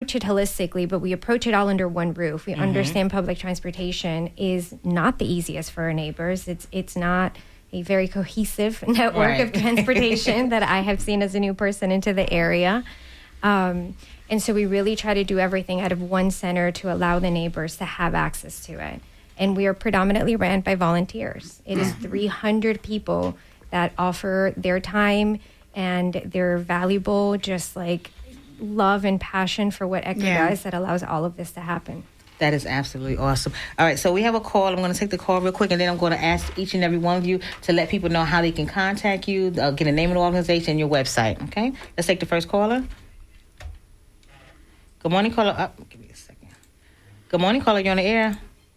approach it holistically, but we approach it all under one roof. We understand public transportation is not the easiest for our neighbors. It's not a very cohesive network of transportation that I have seen as a new person into the area. And so we really try to do everything out of one center to allow the neighbors to have access to it. And we are predominantly ran by volunteers. It is 300 people that offer their time and their valuable, just like love and passion for what ECHO does that allows all of this to happen. That is absolutely awesome. All right, so we have a call. I'm going to take the call real quick, and then I'm going to ask each and every one of you to let people know how they can contact you, get the name of the organization, and your website, okay? Let's take the first caller. Good morning, caller. Give me a second. Good morning, caller. You're on the air.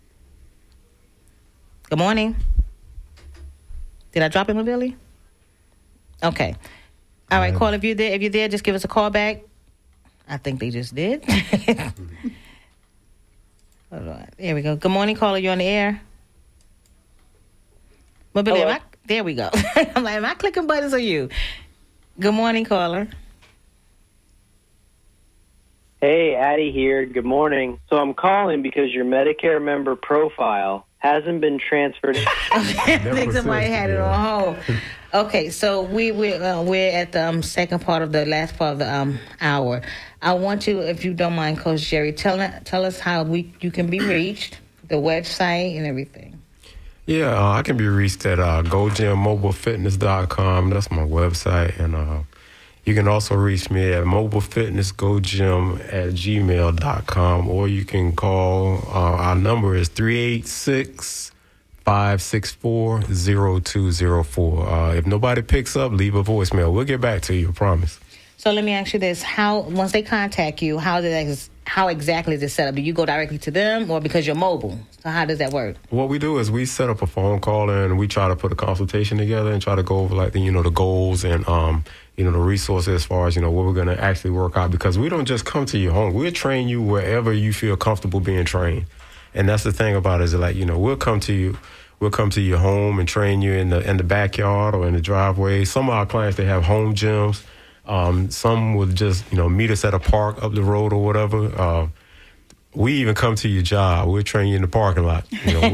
Good morning. Did I drop him, Billy? Okay. All right, caller, if you're there, just give us a call back. I think they just did. Hold on. There we go. Good morning, caller. You're on the air. Well, Billy, there we go. I'm like, am I clicking buttons or you? Good morning, caller. Hey, Addie here. Good morning. So I'm calling because your Medicare member profile hasn't been transferred. I think somebody had it on hold. Okay, so we're at the second part of the last part of the hour. I want you, if you don't mind, Coach Jerry, tell us how you can be reached, the website and everything. Yeah, I can be reached at GoGymMobileFitness.com. That's my website, and you can also reach me at mobilefitnessgogym@gmail.com, or you can call. Our number is 386-564-0204. If nobody picks up, leave a voicemail. We'll get back to you, I promise. So let me ask you this: once they contact you, how exactly is it set up? Do you go directly to them, or because you're mobile? So how does that work? What we do is we set up a phone call and we try to put a consultation together and try to go over the goals and the resources as far as what we're going to actually work out, because we don't just come to your home. We'll train you wherever you feel comfortable being trained, and that's the thing about it is we'll come to you. We'll come to your home and train you in the backyard or in the driveway. Some of our clients, they have home gyms. Some would just, meet us at a park up the road or whatever. We even come to your job. We'll train you in the parking lot.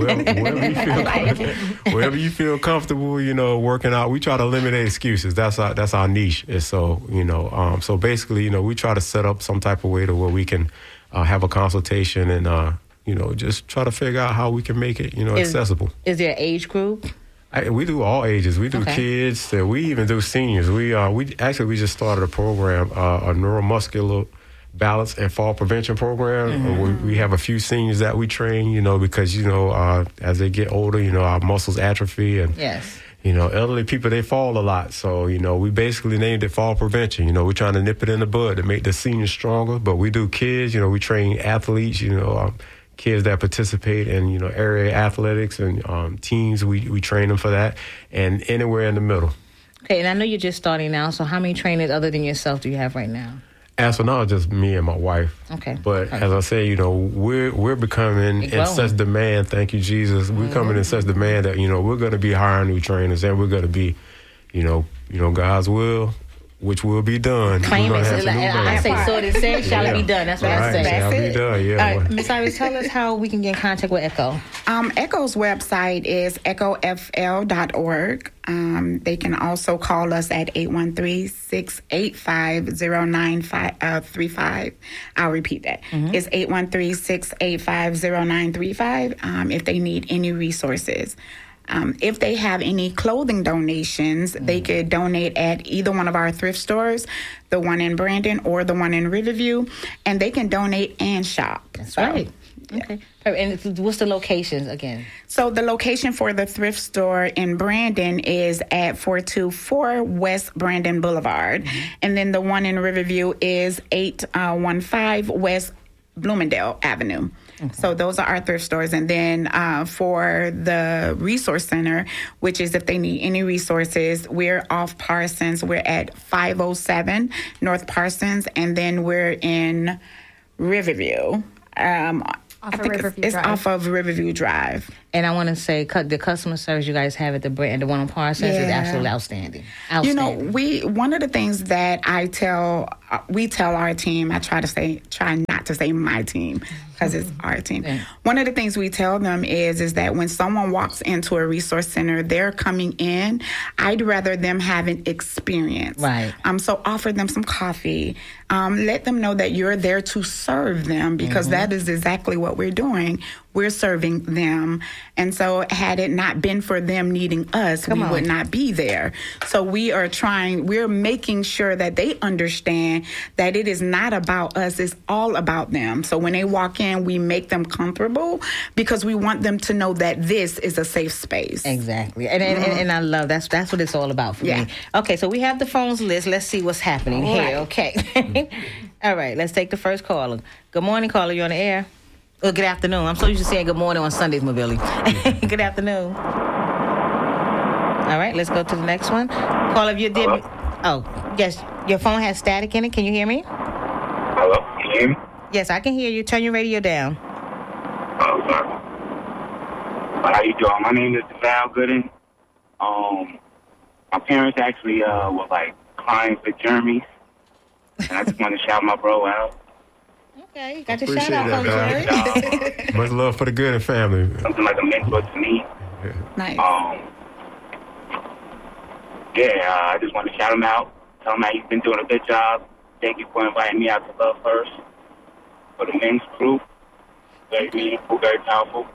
Wherever you feel comfortable, working out. We try to eliminate excuses. That's our niche. And so, so basically, we try to set up some type of way to where we can have a consultation and, just try to figure out how we can make it, accessible. Is there an age group? We do all ages. We do kids. We even do seniors. We just started a program, a neuromuscular balance and fall prevention program. We have a few seniors that we train, because, as they get older, our muscles atrophy and, elderly people, they fall a lot. So, we basically named it fall prevention. We're trying to nip it in the bud to make the seniors stronger. But we do kids, we train athletes, kids that participate in, area athletics and teams, we train them for that, and anywhere in the middle. Okay, and I know you're just starting now, so how many trainers other than yourself do you have right now? As for now, just me and my wife. Okay. But as I say, we're becoming in such demand, thank you, Jesus, we're coming in such demand that, we're going to be hiring new trainers, and we're going to be, God's will, which will be done. Claim it. I say, so it said, shall it be done. That's what I say. Shall be done, yeah. All right, Ms. Iris, tell us how we can get in contact with ECHO. ECHO's website is echofl.org. They can also call us at 813-685-0935. I'll repeat that. It's 813-685-0935 if they need any resources. If they have any clothing donations, they could donate at either one of our thrift stores, the one in Brandon or the one in Riverview, and they can donate and shop. That's right. Okay. And what's the locations again? So the location for the thrift store in Brandon is at 424 West Brandon Boulevard. And then the one in Riverview is 815 West Bloomingdale Avenue. Okay. So those are our thrift stores. And then for the resource center, which is if they need any resources, we're off Parsons. We're at 507 North Parsons. And then we're in Riverview It's off of Riverview Drive. And I want to say the customer service you guys have at the brand, the one on Parsons, is absolutely outstanding. You know, one of the things that we tell our team, I try not to say my team because it's our team. Yeah. One of the things we tell them is that when someone walks into a resource center, they're coming in, I'd rather them have an experience. Right. So offer them some coffee. Let them know that you're there to serve them, because that is exactly what we're doing. We're serving them. And so had it not been for them needing us, we would not be there. So we're making sure that they understand that it is not about us, it's all about them. So when they walk in, we make them comfortable because we want them to know that this is a safe space. Exactly. And I love that's what it's all about for me. Okay, so we have the phones list. Let's see what's happening here. Okay. All right, let's take the first caller. Good morning, caller. You're on the air. Oh, good afternoon. I'm so used to saying good morning on Sundays, my Billy. Good afternoon. All right, let's go to the next one. Caller, if you did. Oh, yes. Your phone has static in it. Can you hear me? Hello, can you hear me? Yes, I can hear you. Turn your radio down. Oh, sorry. How you doing? My name is Val Gooden. My parents actually were like clients at Jeremy's, and I just want to shout my bro out. Okay, got your shout out, Jerry. Much love for the Gooden family. Something like a mentor to me. Nice. I just want to shout him out. Tell him that he's been doing a good job. Thank you for inviting me out to Love First for the men's group. Very meaningful, very powerful.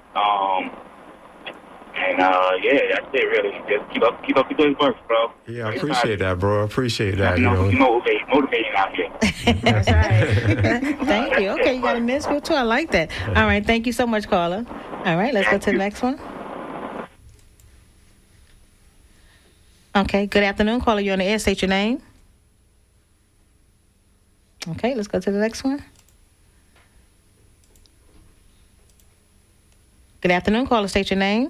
That's it really. Just keep up the good work, bro. Yeah, I appreciate that, bro. I appreciate that. Motivating out here. That's right. Thank you. Okay, you got a men's group too. I like that. All right, thank you so much, caller. All right, let's go to the next one. Okay, good afternoon, caller. You're on the air. State your name. Okay, let's go to the next one. Good afternoon, caller. State your name.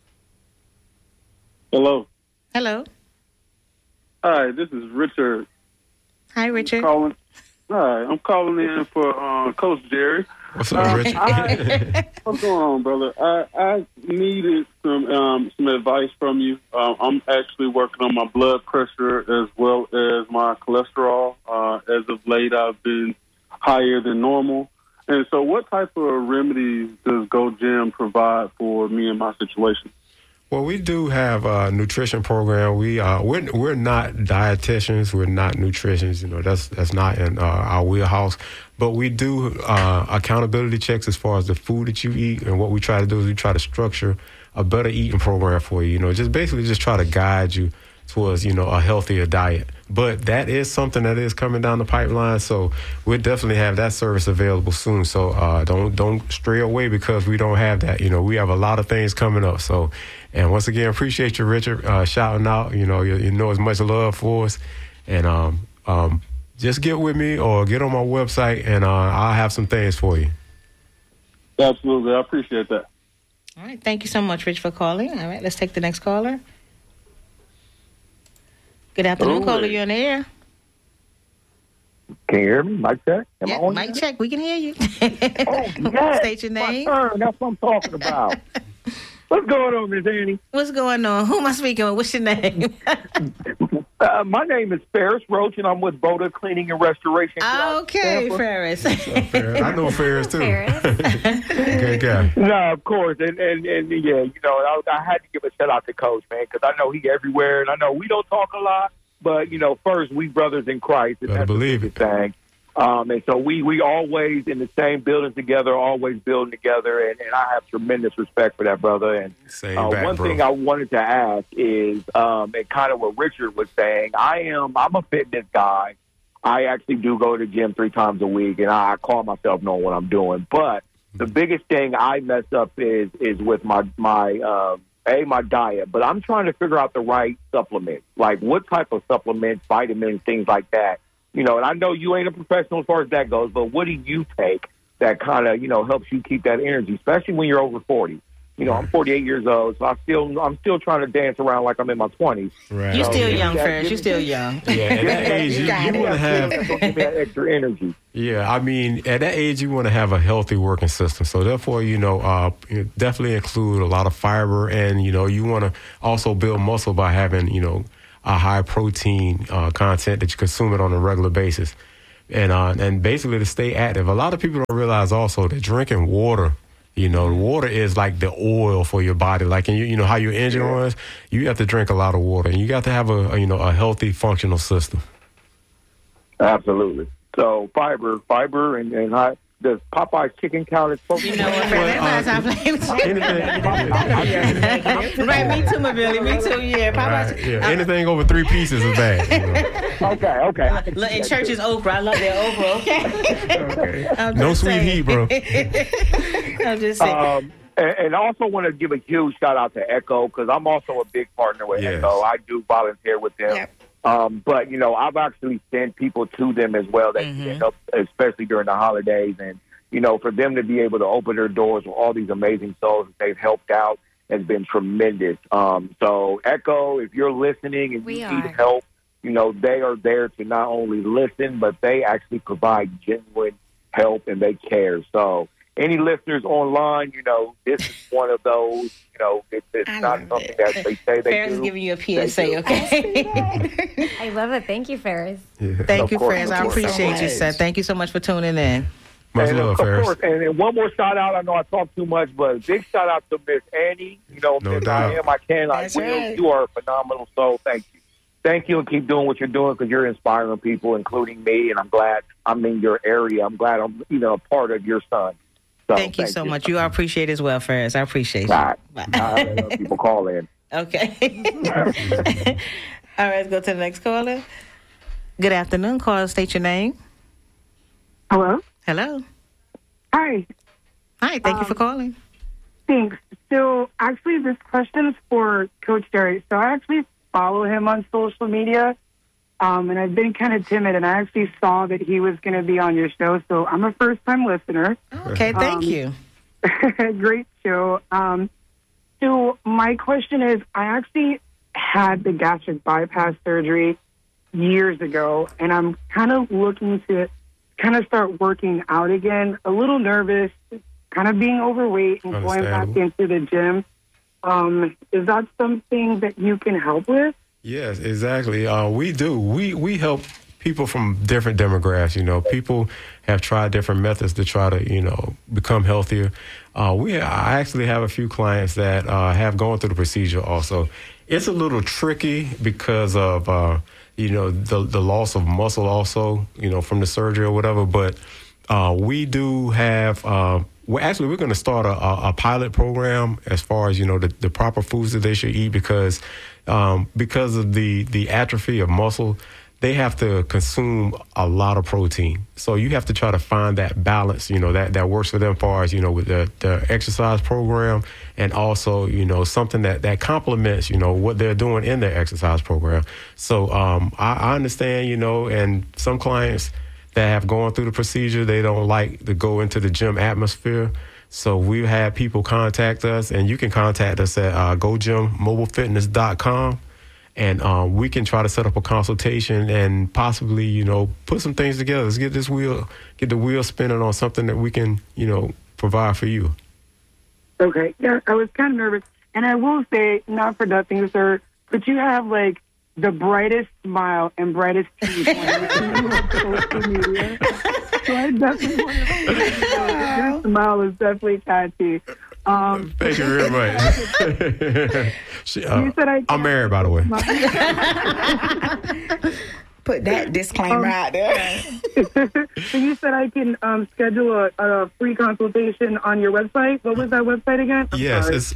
Hello. Hello. Hi, this is Richard. Hi, Richard. I'm calling in for Coach Jerry. What's up, Richard? What's going on, brother? I needed some advice from you. I'm actually working on my blood pressure as well as my cholesterol. As of late, I've been higher than normal. And so what type of remedies does Go Gym provide for me and my situation? Well, we do have a nutrition program. We're not dietitians. We're not nutritionists. You know, that's not in our wheelhouse. But we do accountability checks as far as the food that you eat. And what we try to do is we try to structure a better eating program for you. You know, just basically try to guide you towards, a healthier diet. But that is something that is coming down the pipeline. So we'll definitely have that service available soon. So don't stray away because we don't have that. You know, we have a lot of things coming up. So, and once again, appreciate you, Richard, shouting out. You know as much love for us. And just get with me or get on my website, and I'll have some things for you. Absolutely. I appreciate that. All right. Thank you so much, Rich, for calling. All right. Let's take the next caller. Good afternoon, caller. You're on the air. Can you hear me? Mic check? Am I on mic check. We can hear you. Oh, yes. State your name. My turn. That's what I'm talking about. What's going on, Miss Annie? What's going on? Who am I speaking with? What's your name? My name is Ferris Roach, and I'm with Boda Cleaning and Restoration. Okay, Ferris. I know Ferris, too. Good guy. No, of course. And yeah, I had to give a shout-out to Coach, man, because I know he everywhere, and I know we don't talk a lot, but, first, we brothers in Christ. And better believe it. Thing. And so we always in the same building together, always building together, and I have tremendous respect for that, brother. And one thing I wanted to ask is, and kind of what Richard was saying, I'm a fitness guy. I actually do go to the gym 3 times a week, and I call myself knowing what I'm doing. But the biggest thing I mess up is with my diet. But I'm trying to figure out the right supplements, like what type of supplements, vitamins, things like that. And I know you ain't a professional as far as that goes, but what do you take that kind of, helps you keep that energy, especially when you're over 40? I'm 48 years old, so I'm still trying to dance around like I'm in my 20s. Right. You're still young, Ferris. You're still young. Yeah, at that age, you want to have give me that extra energy. Yeah, I mean, at that age, you want to have a healthy working system. So therefore, definitely include a lot of fiber, and you want to also build muscle by having a high protein content that you consume it on a regular basis, and basically to stay active. A lot of people don't realize also that drinking water. Water is like the oil for your body. Like, and how your engine runs, you have to drink a lot of water, and you got to have a healthy, functional system. Absolutely. So fiber, and high. Does Popeye's chicken count as protein? You know what? Right, me too, my Billy. Me too. Yeah, Popeye's. Yeah, anything over 3 pieces is bad. Okay. In church's okra, I love their okra. Okay. No sweet heat, bro. I'm just saying. And I also want to give a huge shout out to Echo, because I'm also a big partner with Echo. I do volunteer with them. Yep. But, I've actually sent people to them as well that can help, especially during the holidays. And, for them to be able to open their doors with all these amazing souls that they've helped out has been tremendous. So, Echo, if you're listening and you need help, they are there to not only listen, but they actually provide genuine help, and they care. So, any listeners online, this is one of those, it's not something that they say they Ferris do. Ferris is giving you a PSA, okay? I love it. Thank you, Ferris. Yeah. Thank you, Ferris. I appreciate you, sir. Thank you so much for tuning in. Much love, Ferris. Course, and one more shout out. I know I talk too much, but big shout out to Miss Annie. No doubt. I can. I will. Right. You are a phenomenal soul. Thank you. Thank you, and keep doing what you're doing, because you're inspiring people, including me, and I'm glad I'm in your area. I'm glad I'm a part of your son. So, thank you so much. You are appreciated as well, Ferris. I appreciate you. Bye. People call in. Okay. All right, let's go to the next caller. Good afternoon. Caller, state your name. Hello. Hello. Hi. Hi. Thank you for calling. Thanks. So, actually, this question is for Coach Jerry. So, I actually follow him on social media. And I've been kind of timid, and I actually saw that he was going to be on your show, so I'm a first-time listener. Okay, thank you. Great show. So my question is, I actually had the gastric bypass surgery years ago, and I'm kind of looking to kind of start working out again, a little nervous, kind of being overweight and going back into the gym. Is that something that you can help with? Yes, exactly. We do. We help people from different demographics. People have tried different methods to try to, become healthier. I actually have a few clients that have gone through the procedure also. It's a little tricky because of, the loss of muscle also, from the surgery or whatever. But we do have... we're going to start a pilot program as far as, the proper foods that they should eat, because of the atrophy of muscle, they have to consume a lot of protein. So you have to try to find that balance, that works for them as far as, with the exercise program, and also, something that complements, what they're doing in their exercise program. So I understand, and some clients that have gone through the procedure, they don't like to go into the gym atmosphere. So we've had people contact us, and you can contact us at GoGymMobileFitness.com, and we can try to set up a consultation and possibly, put some things together. Let's get the wheel spinning on something that we can, provide for you. Okay. Yeah, I was kind of nervous. And I will say, not for nothing, sir, but you have, the brightest smile and brightest teeth on social media. So I definitely want to say your smile is definitely catchy. Thank you very much. I'm married, by the way. Put that disclaimer out there. So you said I can schedule a free consultation on your website. What was that website again? Yes, it's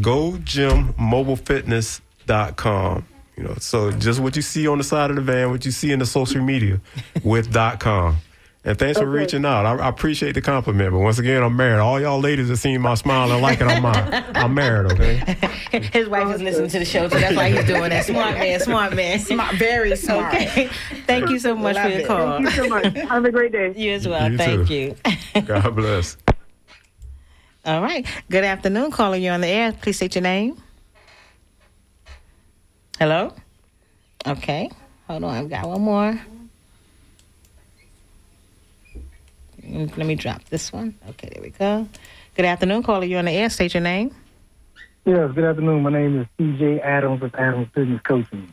GoGymMobileFitness.com. So just what you see on the side of the van, what you see in the social media with .com. And thanks for reaching out. I appreciate the compliment. But once again, I'm married. All y'all ladies that seen my smile and like it, I'm married, okay? His wife is listening to the show, so that's why he's doing that. Smart man. Very smart. Okay. Thank you so much for your call. Thank you so much. Have a great day. You as well. You Thank too. you. God bless. All right. Good afternoon. Calling you on the air. Please state your name. Hello? Okay. Hold on. I've got one more. Let me drop this one. Okay, there we go. Good afternoon. Calling you on the air. State your name. Yes, good afternoon. My name is CJ Adams with Adams Fitness Coaching.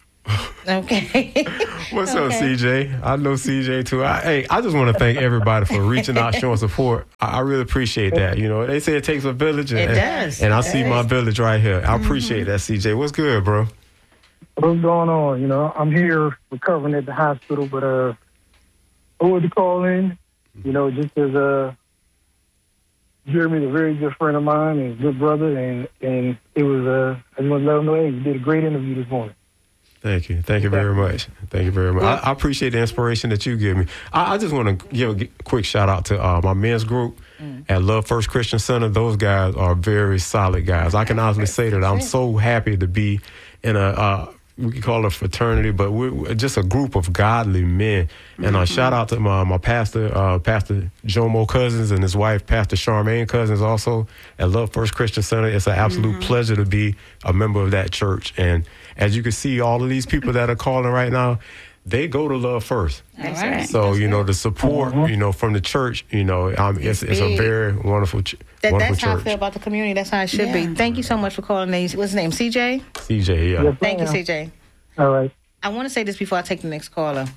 Okay. What's up, CJ? I know CJ too. I just want to thank everybody for reaching out, showing support. I really appreciate that. You know, they say it takes a village. It does. And I see my village right here. I appreciate that, CJ. What's good, bro? What's going on? You know, I'm here recovering at the hospital, but I wanted to call in, you know, just as Jeremy's a very good friend of mine and a good brother, and it was I just want to let him know, hey, you did a great interview this morning. Thank you. Thank you very much. Thank you very much. I appreciate the inspiration that you give me. I just want to give a quick shout out to my men's group at Love First Christian Center. Those guys are very solid guys. I can honestly say that I'm so happy to be in a we can call it a fraternity, but we're just a group of godly men. And shout out to my pastor, Pastor Jomo Cousins, and his wife, Pastor Charmaine Cousins, also at Love First Christian Center. It's an absolute pleasure to be a member of that church. And as you can see, all of these people that are calling right now, they go to Love First. That's right. So, you know, the support, you know, from the church, you know, it's a very wonderful church. That's how I feel about the community. That's how it should be. Thank you so much for calling. What's his name? CJ? CJ, yeah. Thank you, CJ. All right. I want to say this before I take the next caller.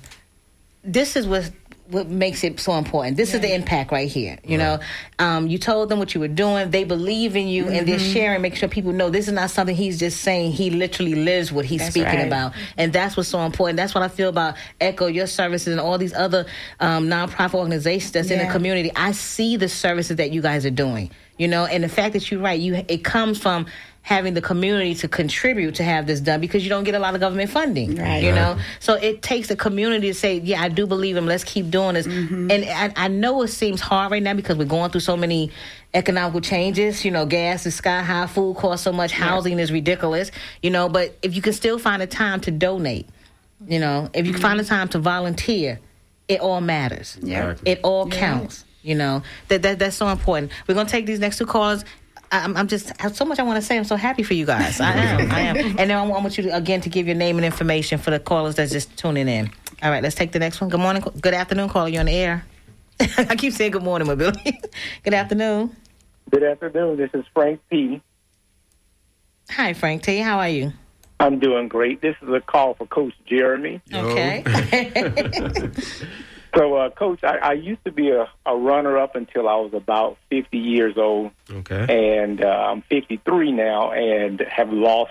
This is what makes it so important. This is the impact right here. You know, you told them what you were doing. They believe in you, and they're sharing, making sure people know this is not something he's just saying. He literally lives what he's speaking about. And that's what's so important. That's what I feel about Echo, your services, and all these other nonprofit organizations that's in the community. I see the services that you guys are doing, you know, and the fact that you're right, it comes from having the community to contribute to have this done, because you don't get a lot of government funding, you know? So it takes the community to say, yeah, I do believe him. Let's keep doing this. And I know it seems hard right now because we're going through so many economical changes. You know, gas is sky high, food costs so much, housing is ridiculous, you know, but if you can still find a time to donate, you know, if you can find a time to volunteer, it all matters. It all counts, you know? That's so important. We're going to take these next two callers. I have so much I want to say. I'm so happy for you guys. I am. And then I want you to give your name and information for the callers that's just tuning in. All right, let's take the next one. Good morning. Good afternoon, caller. You're on the air. I keep saying good morning, Mobility. Good afternoon. Good afternoon. This is Frank P. Hi, Frank T. How are you? I'm doing great. This is a call for Coach Jeremy. Okay. So, Coach, I used to be a runner-up until I was about 50 years old. Okay. And I'm 53 now, and I've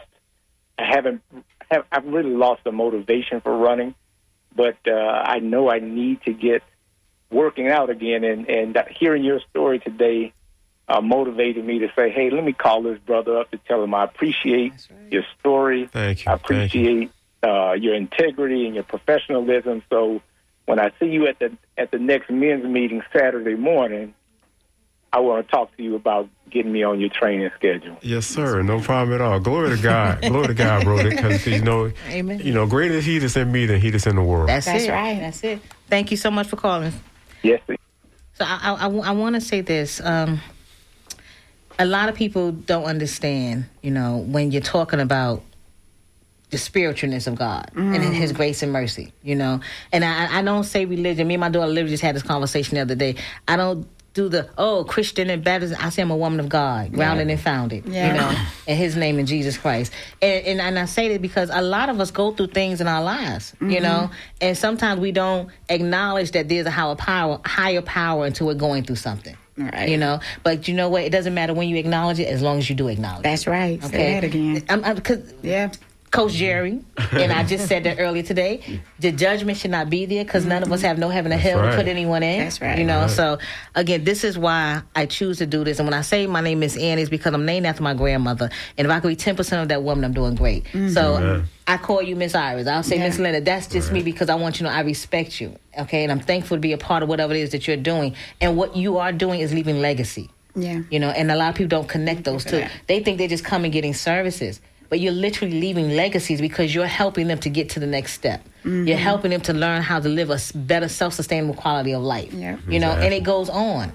really lost the motivation for running. But I know I need to get working out again. And hearing your story today motivated me to say, hey, let me call this brother up to tell him I appreciate your story. Thank you. I appreciate your integrity and your professionalism. So when I see you at the next men's meeting Saturday morning, I want to talk to you about getting me on your training schedule. Yes, sir. No problem at all. Glory to God. Glory to God, bro. Because you know, Amen. You know, greater is He that's in me than he that's in the world. That's right. That's it. Thank you so much for calling. Yes, sir. So I want to say this. A lot of people don't understand, you know, when you're talking about the spiritualness of God and His grace and mercy, you know. And I don't say religion. Me and my daughter literally just had this conversation the other day. I don't do the, Christian and Baptist. I say I'm a woman of God, grounded and founded, you know, in His name, in Jesus Christ. And I say that because a lot of us go through things in our lives, you know, and sometimes we don't acknowledge that there's a higher power until we're going through something. Right. You know, but you know what? It doesn't matter when you acknowledge it, as long as you do acknowledge it. That's right. Okay. Say that again. Coach Jerry, and I just said that earlier today, the judgment should not be there because none of us have no heaven or hell to put anyone in. That's right. You know, so again, this is why I choose to do this. And when I say my name is Annie, it's because I'm named after my grandmother. And if I could be 10% of that woman, I'm doing great. So I call you Miss Iris. I'll say Miss Linda. That's just me because I want you to know I respect you. Okay. And I'm thankful to be a part of whatever it is that you're doing. And what you are doing is leaving legacy. Yeah. You know, and a lot of people don't connect those two. They think they just come and getting services. But you're literally leaving legacies because you're helping them to get to the next step. You're helping them to learn how to live a better self-sustainable quality of life. You know, and it goes on.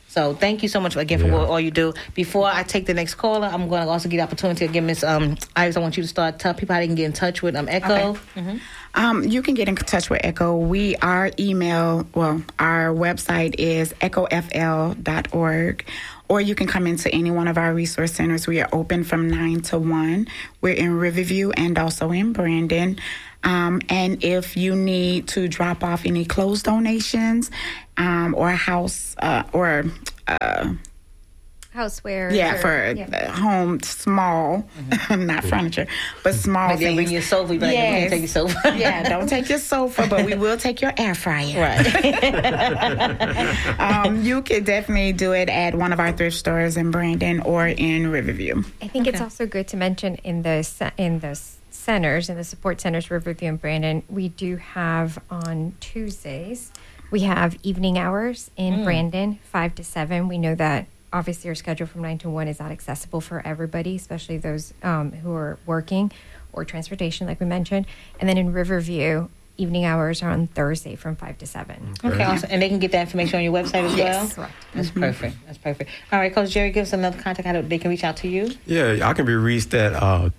So thank you so much again for all you do. Before I take the next caller, I'm going to also get the opportunity to give Miss Iris. I want you to start tell people how they can get in touch with Echo. Okay. You can get in touch with Echo. Our website is echofl.org, or you can come into any one of our resource centers. We are open from 9 to 1. We're in Riverview and also in Brandon. And if you need to drop off any clothes donations or houseware. For home, small, not furniture, but small Maybe things. Bring your sofa, but you can't take your sofa. Don't take your sofa, but we will take your air fryer. Right. You could definitely do it at one of our thrift stores in Brandon or in Riverview. I think it's also good to mention in the centers, in the support centers, Riverview and Brandon, we do have on Tuesdays, we have evening hours in Brandon, 5 to 7. We know that obviously your schedule from 9 to 1 is not accessible for everybody, especially those who are working or transportation, like we mentioned. And then in Riverview, evening hours are on Thursday from 5 to 7. Okay, awesome. And they can get that information on your website as well? Yes, correct. That's perfect. That's perfect. All right, Coach Jerry, give us another contact how they can reach out to you. Yeah, I can be reached at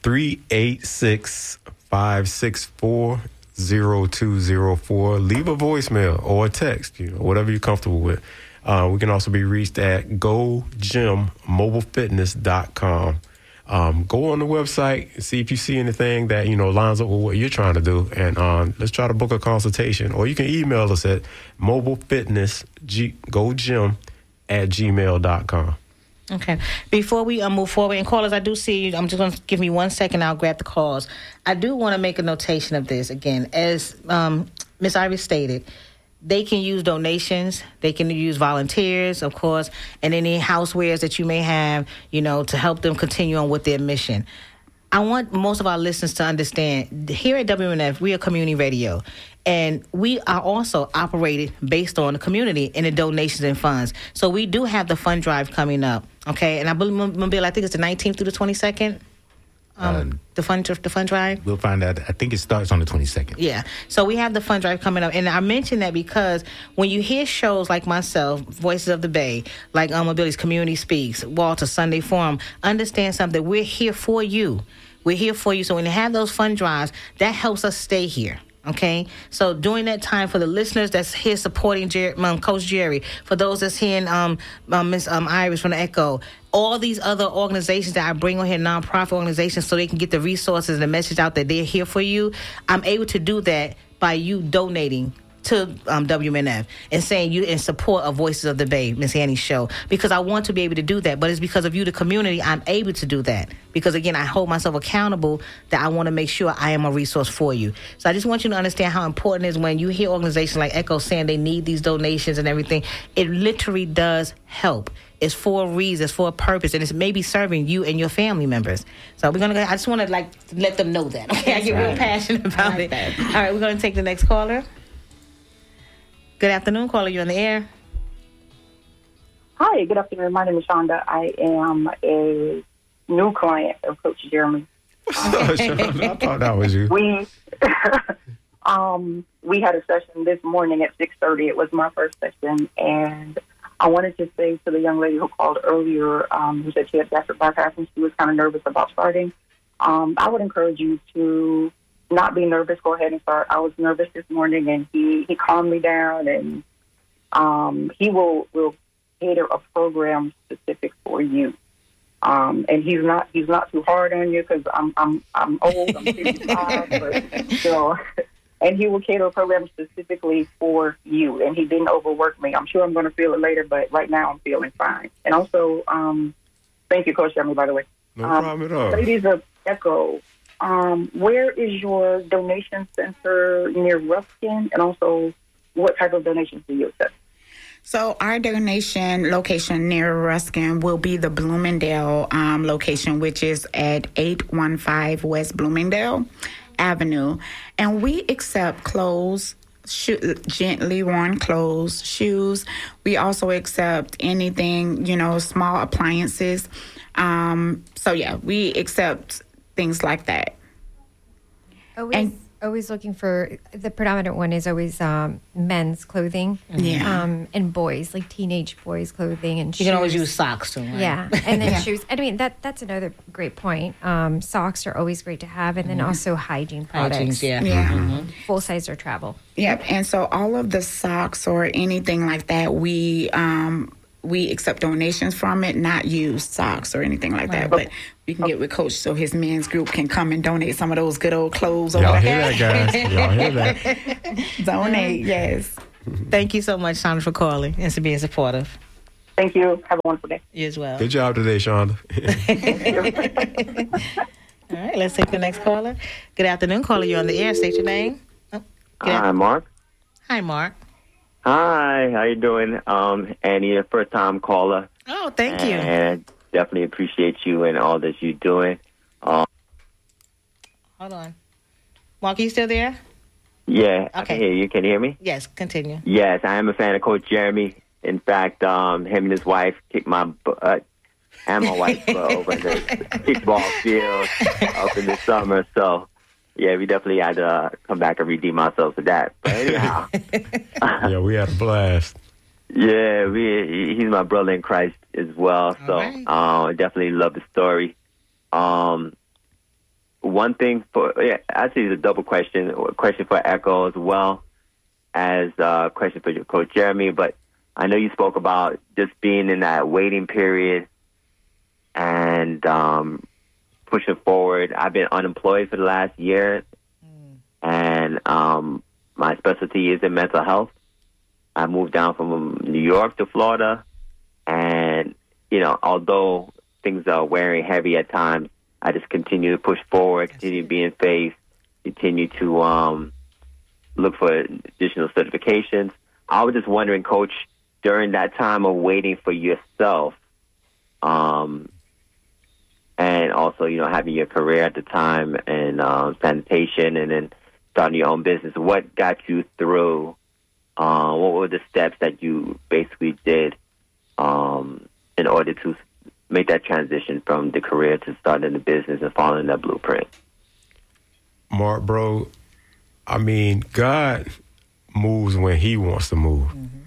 386-564-0204. Leave a voicemail or a text, whatever you're comfortable with. We can also be reached at GoGymMobileFitness.com. Go on the website and see if you see anything that, lines up with what you're trying to do. And let's try to book a consultation. Or you can email us at mobilefitnessgogym@gmail.com. Okay. Before we move forward, and callers, I do see you. I'm just going to give me 1 second. I'll grab the calls. I do want to make a notation of this. Again, as Ms. Iris stated, they can use donations. They can use volunteers, of course, and any housewares that you may have, to help them continue on with their mission. I want most of our listeners to understand, here at WMNF, we are community radio, and we are also operated based on the community and the donations and funds. So we do have the fund drive coming up, okay? And I believe, I think it's the 19th through the 22nd. The fund drive? We'll find out. I think it starts on the 22nd. Yeah. So we have the fund drive coming up. And I mention that because when you hear shows like myself, Voices of the Bay, like Mobility's Community Speaks, Walter Sunday Forum, understand something. We're here for you. We're here for you. So when you have those fund drives, that helps us stay here. Okay, so during that time, for the listeners that's here supporting Coach Jerry, for those that's hearing Miss Iris from the Echo, all these other organizations that I bring on here, nonprofit organizations, so they can get the resources and the message out that they're here for you, I'm able to do that by you donating to WMNF and saying you in support of Voices of the Bay, Miss Annie's show, because I want to be able to do that. But it's because of you, the community, I'm able to do that. Because, again, I hold myself accountable that I want to make sure I am a resource for you. So I just want you to understand how important it is when you hear organizations like Echo saying they need these donations and everything. It literally does help. It's for a reason, it's for a purpose, and it's maybe serving you and your family members. So we're going to I just want to let them know that. Okay, I get real passionate about it. That. All right, we're going to take the next caller. Good afternoon, caller. You're on the air. Hi, good afternoon. My name is Shonda. I am a new client of Coach Jeremy. Shonda, I thought that was you. We had a session this morning at 6:30. It was my first session, and I wanted to say to the young lady who called earlier, who said she had gastric bypass and she was kind of nervous about starting. I would encourage you to not be nervous. Go ahead and start. I was nervous this morning, and he calmed me down, and he will cater a program specific for you. And he's not too hard on you because I'm old. I'm 55, but still. And he will cater a program specifically for you. And he didn't overwork me. I'm sure I'm going to feel it later, but right now I'm feeling fine. And also, thank you, Coach Jeremy, by the way. No problem at all. Ladies of Echo, where is your donation center near Ruskin? And also, what type of donations do you accept? So our donation location near Ruskin will be the Bloomingdale location, which is at 815 West Bloomingdale Avenue. And we accept clothes, gently worn clothes, shoes. We also accept anything, small appliances. So, yeah, we accept things like that. Oh, always looking for, the predominant one is always men's clothing. And boys, like teenage boys' clothing and shoes. You can always use socks too, right? Yeah, and then shoes. I mean, that's another great point. Socks are always great to have, and then also hygiene products. Full size or travel. Yep, and so all of the socks or anything like that, we accept donations from it, not used socks or anything like that. But we can get with Coach so his men's group can come and donate some of those good old clothes. Y'all hear that, guys? Y'all hear that? Donate, yes. Thank you so much, Shonda, for calling and for being supportive. Thank you. Have a wonderful day. You as well. Good job today, Shonda. All right, let's take the next caller. Good afternoon, caller. You're on the air. State your name. Hi, Mark. Hi, Mark. Hi, how you doing? Annie, a first-time caller. Oh, thank you. And definitely appreciate you and all that you're doing. Hold on. Mark, are you still there? Yeah, I can hear you. Can you hear me? Yes, continue. Yes, I am a fan of Coach Jeremy. In fact, him and his wife kicked my butt and my wife's butt over in the kickball field up in the summer. So, yeah, we definitely had to come back and redeem ourselves for that. But anyhow. Yeah, we had a blast. Yeah, he's my brother in Christ as well. So I definitely love the story. One thing actually it's a double question. A question for Echo as well as a question for your Coach Jeremy. But I know you spoke about just being in that waiting period and pushing forward. I've been unemployed for the last year, and my specialty is in mental health. I moved down from New York to Florida, and, although things are wearing heavy at times, I just continue to push forward, continue to be in faith, continue to look for additional certifications. I was just wondering, Coach, during that time of waiting for yourself, and also, having your career at the time and sanitation and then starting your own business, what got you through? What were the steps that you basically did in order to make that transition from the career to starting the business and following that blueprint? Mark, bro, I mean, God moves when he wants to move.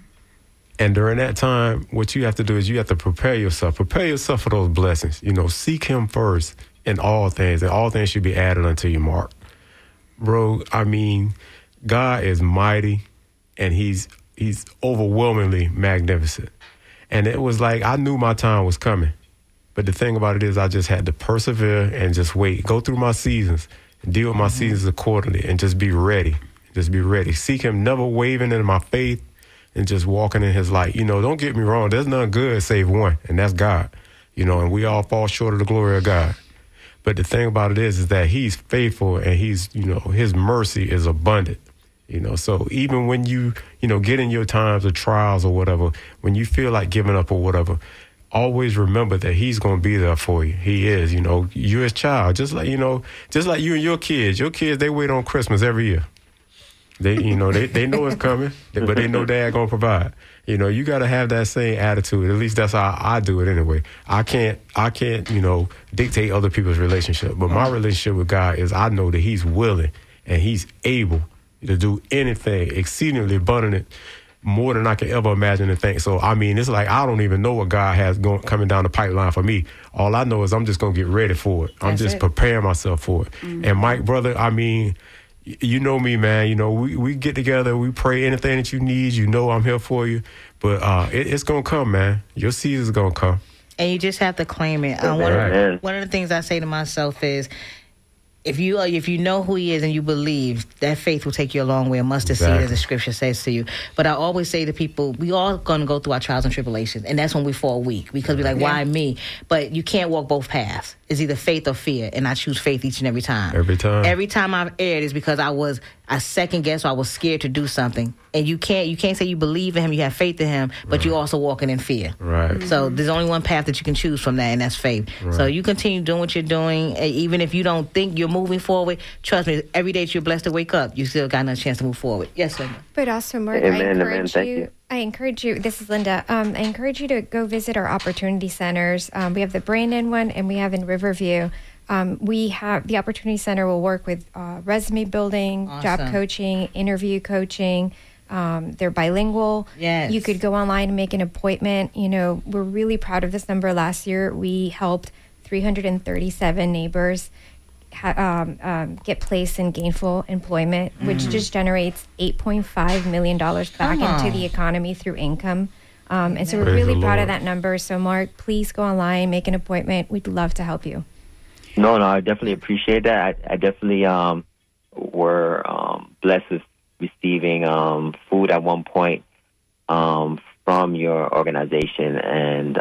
And during that time, what you have to do is you have to prepare yourself. Prepare yourself for those blessings. Seek him first in all things, and all things should be added unto you, Mark. Bro, I mean, God is mighty, and he's overwhelmingly magnificent. And it was like I knew my time was coming. But the thing about it is I just had to persevere and just wait. Go through my seasons and deal with my seasons accordingly and just be ready. Just be ready. Seek him, never wavering in my faith and just walking in his light. Don't get me wrong. There's none good save one, and that's God. And we all fall short of the glory of God. But the thing about it is that he's faithful and he's, his mercy is abundant. So even when you get in your times of trials or whatever, when you feel like giving up or whatever, always remember that he's going to be there for you. He is, you're his child. Just like you and your kids. Your kids, they wait on Christmas every year. They know it's coming, but they know Dad going to provide. You got to have that same attitude. At least that's how I do it anyway. I can't, dictate other people's relationship. But my relationship with God is I know that he's willing and he's able to do anything exceedingly abundant, more than I can ever imagine and think. So, I mean, it's like I don't even know what God has coming down the pipeline for me. All I know is I'm just going to get ready for it. I'm just preparing myself for it. And Mike, brother, I mean, you know me, man. We get together, we pray anything that you need. I'm here for you. But it's going to come, man. Your season's going to come. And you just have to claim it. One of the things I say to myself is, if you know who he is and you believe, that faith will take you a long way. A mustard seed, as the scripture says to you. But I always say to people, we all going to go through our trials and tribulations, and that's when we fall weak because we're like, why me? But you can't walk both paths. It's either faith or fear, and I choose faith each and every time. Every time. Every time I've erred is because I second guessed or I was scared to do something. And you can't say you believe in him, you have faith in him, but you're also walking in fear. Right. So there's only one path that you can choose from that, and that's faith. Right. So you continue doing what you're doing, even if you don't think you're moving forward. Trust me, every day that you're blessed to wake up, you still got another chance to move forward. Yes, Linda. But also, Mark, I encourage you. This is Linda. I encourage you to go visit our opportunity centers. We have the Brandon one, and we have in Riverview. We have the Opportunity Center will work with resume building, job coaching, interview coaching. They're bilingual. Yes. You could go online and make an appointment. You know, we're really proud of this number. Last year, we helped 337 neighbors get placed in gainful employment, which just generates $8.5 million back into the economy through income. And so we're really proud of that number. So, Mark, please go online, make an appointment. We'd love to help you. No, I definitely appreciate that. I definitely were blessed with receiving food at one point from your organization, and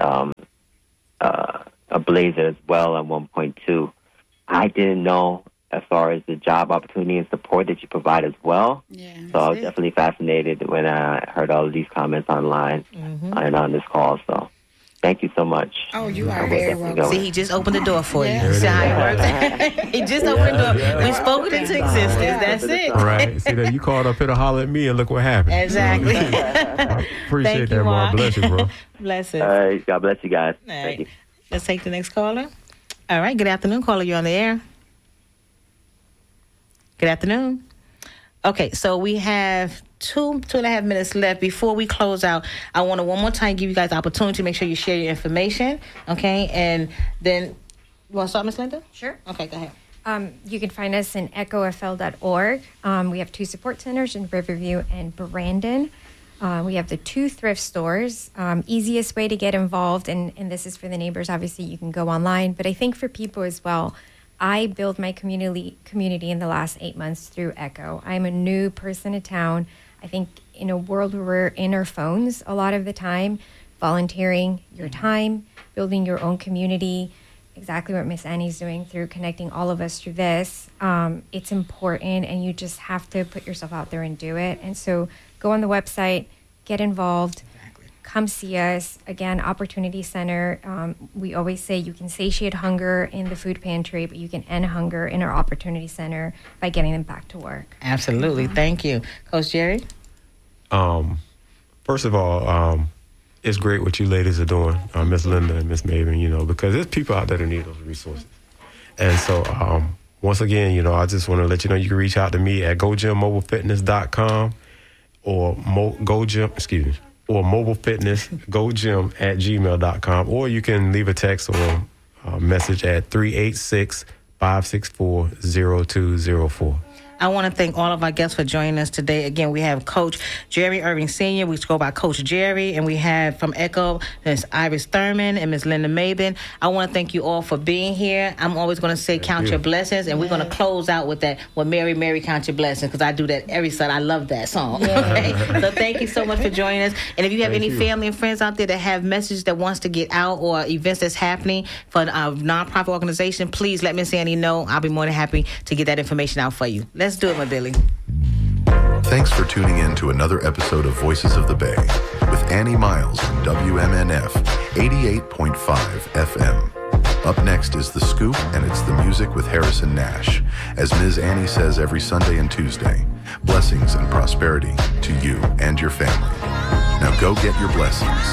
a blazer as well at one point too. I didn't know as far as the job opportunity and support that you provide as well. Yeah, so I was definitely fascinated when I heard all of these comments online and on this call. So thank you so much. Oh, you are very welcome. See, he just opened the door for you. See how it works? He just opened the door. We spoke it into existence. That's it. Right. See that you called up here to holler at me, and look what happened. Exactly. Appreciate that, Mark. Bless you, bro. Bless it. All right. God bless you guys. All right. Thank you. Let's take the next caller. All right. Good afternoon, caller. You're on the air. Good afternoon. Okay, so we have 2.5 minutes left before we close out. I want to one more time give you guys the opportunity to make sure you share your information, okay? And then, you want to start, Ms. Linda? Sure. Okay, go ahead. You can find us in echofl.org. We have 2 support centers in Riverview and Brandon. We have the 2 thrift stores. Easiest way to get involved, and this is for the neighbors, obviously you can go online, but I think for people as well, I built my community in the last 8 months through Echo. I'm a new person to town. I think in a world where we're in our phones a lot of the time, volunteering your time, building your own community, exactly what Miss Annie's doing through connecting all of us through this, it's important, and you just have to put yourself out there and do it. And so go on the website, get involved. Come see us. Again, Opportunity Center. We always say you can satiate hunger in the food pantry, but you can end hunger in our Opportunity Center by getting them back to work. Absolutely. Thank you. Coach Jerry? First of all, it's great what you ladies are doing, Miss Linda and Miss Maven, because there's people out there that need those resources. And so, once again, I just want to let you know you can reach out to me at gogymmobilefitness.com or mobilefitnessgogym@gmail.com, or you can leave a text or a message at 386-564-0204. I want to thank all of our guests for joining us today. Again, we have Coach Jerry Irving Sr. We go by Coach Jerry, and we have from Echo, Ms. Iris Thurman and Ms. Linda Maben. I want to thank you all for being here. I'm always going to say count your blessings, and we're going to close out with that, Mary, count your blessings, because I do that every Sunday. I love that song. Okay? So thank you so much for joining us. And if you have any family and friends out there that have messages that wants to get out or events that's happening for a nonprofit organization, please let Miss Annie know. I'll be more than happy to get that information out for you. Let's do it, my Billy. Thanks for tuning in to another episode of Voices of the Bay with Annie Miles on WMNF 88.5 FM. Up next is The Scoop, and it's the music with Harrison Nash. As Ms. Annie says every Sunday and Tuesday, blessings and prosperity to you and your family. Now go get your blessings.